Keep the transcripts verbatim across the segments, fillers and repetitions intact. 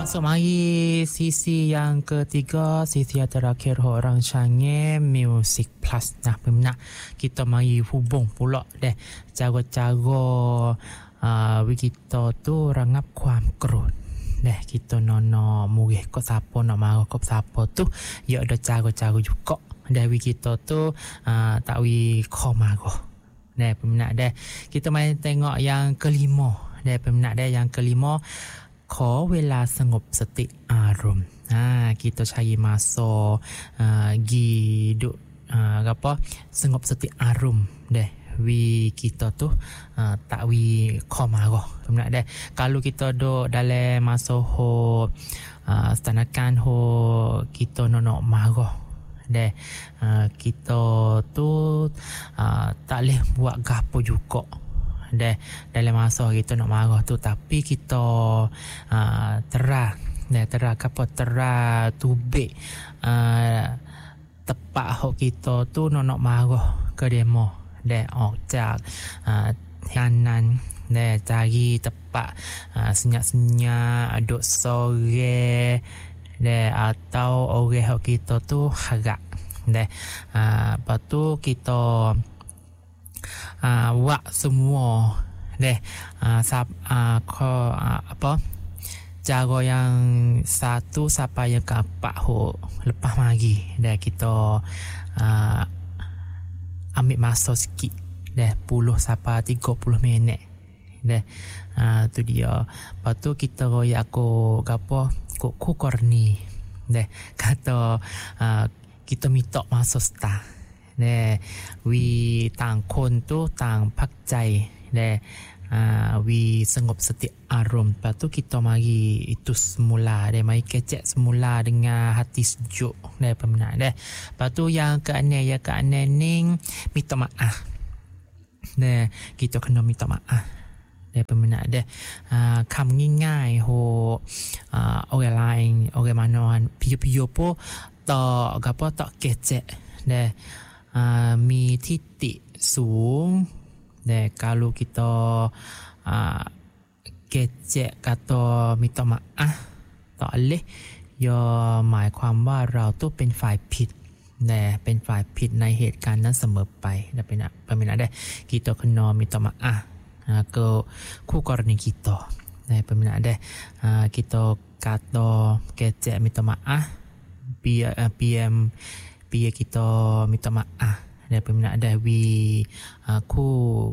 So, mari sisi yang ketiga, sisi yang terakhir orang Changi Music Plus. Nah, peminat kita mari hubung pula deh cara-cara uh, kita tu rangap kuam kerut. Deh kita nono murih kok siapa nak marah kok siapa tu, ya ada cara-cara juga. Deh kita tu uh, tak wi kau marah. Deh peminat deh kita mari tengok yang kelima. Deh peminat deh yang kelima,ขอเวลาสงบสติอารมณ์อ่า kita cari masa uh, gi duk uh, apa sengop seti arum deh wi kita tu uh, tak wi kau marah peminat deh. Kalau kita duk dalam masa ho uh, stanakan ho kita nak marah deh, uh, kita tu uh, tak boleh buat gapo juga deh dalam masa kita nak marah tu, tapi kita uh, terang deh terang apa terang tubik uh, tepat hok kita tu nak nak marah ke demo deh ok jak uh, kanan deh cari tepat uh, senyap-senyap aduk sore deh atau orang hok kita tu harap deh uh, lepas tu kita Uh, wak semua deh uh, sap, uh, ko, uh, apa cara yang satu sampai yang keempat ho lepas mari deh kita uh, ambil masa sikit deh puluh sampai tiga puluh minit deh uh, tu dia. Lepas tu kita royak aku gapo kok kukorni deh kata uh, kita minta masa start nè vìต่างคนtuต่างพักใจnè uh, vì สงบสติอารมณ์ lepas tu kita mari itu semula deh mari kecek semula dengan hati sejuk deh peminat deh. Lepas tu yang keenam yang keenam ni minta maaf deh, kita kena minta maaf deh peminat deh. Uh, คำง่ายๆ ho uh, orang lain orang mana piyo-piyo po tak gapo tak kecek deh Uh, มีทิฏฐิสูงแต่ kalau kita uh, kecek kata minta maaf tak boleh yaหมายความว่าเราต้องเป็นฝ่ายผิดแต่เป็นฝ่ายผิดในเหตุการณ์นั้นเสมอไปนะเป็นนะเป็นนะได้ kita kena minta maaf uh, ke คู่กรณี kita ได้เป็นนะได้ uh, kita kata kecek minta maaf biar uh, biar biar kita minta maaf daripada nak ada wi aku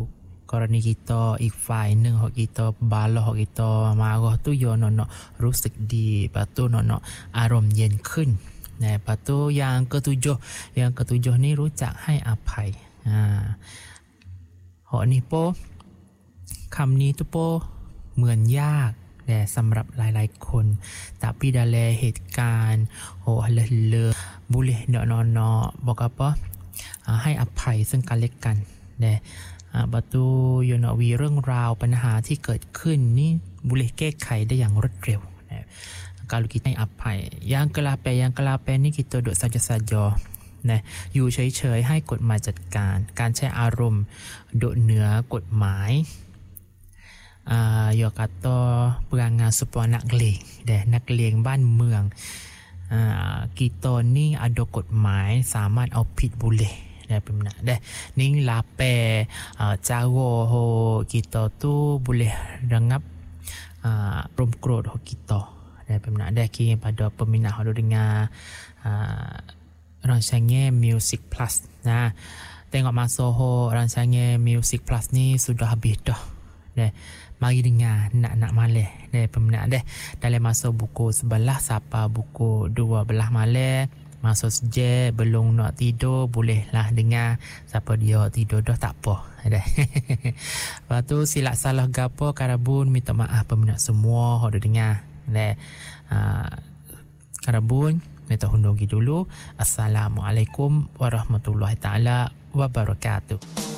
korani kita อีกฝ่ายหนึ่งของ kita balah ของ kita marah tu yo nak nak รู้สึกดี lepas tu nak nak อารมณ์เย็นขึ้น lepas tu yang ketujuh yang ketujuh ni รู้จักให้อภัยอ่าหอนี่โปคำนี้ตุโปเหมือนยากแต่สำหรับหลายๆคน tapi dalam เหตุการณ์โหเลเลboleh nak nakบอกapa uh, ให้อภัยซึ่งกันและกันแต่ประตูยนวีเรื่องราวปัญหาที่เกิดขึ้นนี่ boleh แก้ไขได้อย่างรวดเร็ว kalau kita ให้อภัย yang kelapan yang kelapan นี่ kita ดด saja-saja นะอยู่เฉยๆให้กฎหมายจัดการการใช้อารมณ์โดดเหนือกฎหมายอ่าอย่าkata perangai supaya นักเลงแต่นักเลงบ้านเมืองอ่า kita ni ada กฎหมายสามารถเอาผิด boleh ได้เป็นนะได้นิ่งลาแปอ่า cara ho kita tu boleh ระงับอ่า รมโกรธ ho kita ได้เป็นนะได้ kini pada peminat ho dengar อ่า rancangan Music Plus nah tengok masa ho rancangan Music Plus ni sudah habis dah deh mari dengar nak-nak malam deh peminat deh dalam masa buku sebelah sampai buku dua belas malam masa sejak belum nak tidur bolehlah dengar siapa dia tidur dah tak apa deh. Lepas tu silap salah gapo karabun minta maaf peminat semua hok dengar deh. Uh, karabun minta hundur dulu. Assalamualaikum warahmatullahi taala wabarakatuh.